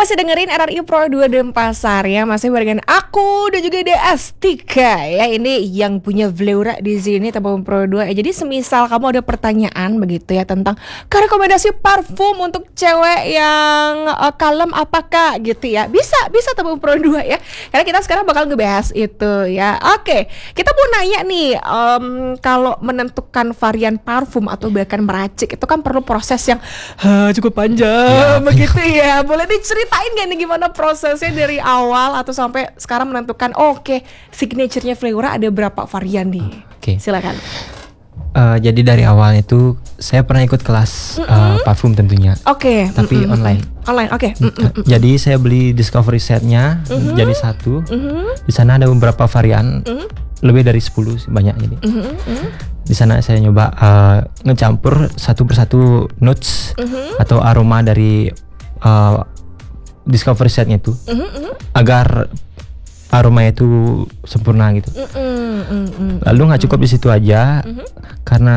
masih dengerin RRI Pro 2 Denpasar ya, masih barengan aku dan juga ada Astika ya. Ini yang punya Vleura di sini Tabung Pro 2. Jadi semisal kamu ada pertanyaan begitu ya tentang rekomendasi parfum untuk cewek yang kalem apakah gitu ya. Bisa Tabung Pro 2 ya. Karena kita sekarang bakal ngebahas itu ya. Oke, kita mau nanya nih, kalau menentukan varian parfum atau bahkan meracik itu kan perlu proses yang cukup panjang begitu ya. Boleh diceritain gak nih gimana prosesnya dari awal atau sampai sekarang menentukan signaturenya Vleura ada berapa varian nih? Silakan. Jadi dari awal itu saya pernah ikut kelas parfum tentunya. Tapi online. Jadi saya beli discovery setnya jadi satu. Di sana ada beberapa varian, lebih dari 10 banyak jadi. Di sana saya nyoba ngecampur satu persatu notes atau aroma dari discovery setnya itu agar aromanya itu sempurna gitu. Lalu nggak cukup di situ aja karena